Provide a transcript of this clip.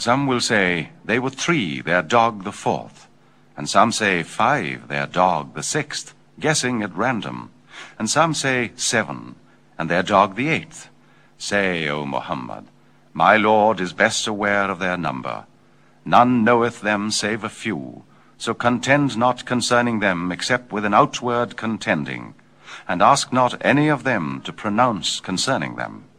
Some will say, they were 3, their dog the 4th. And some say 5, their dog the 6th, guessing at random. And some say 7, and their dog the 8th. Say, O Muhammad, my Lord is best aware of their number. None knoweth them save a few. So contend not concerning them, except with an outward contending. And ask not any of them to pronounce concerning them.